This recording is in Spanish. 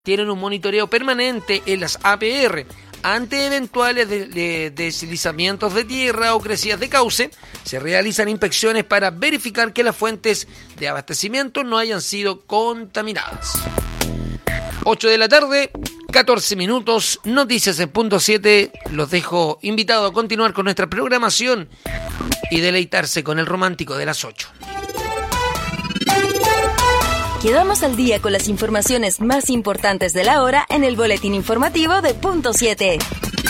tienen un monitoreo permanente en las APR. Ante eventuales deslizamientos de tierra o crecidas de cauce, se realizan inspecciones para verificar que las fuentes de abastecimiento no hayan sido contaminadas. 8 de la tarde, 14 minutos, noticias en punto 7. Los dejo invitados a continuar con nuestra programación y deleitarse con el romántico de las 8. Quedamos al día con las informaciones más importantes de la hora en el boletín informativo de punto 7.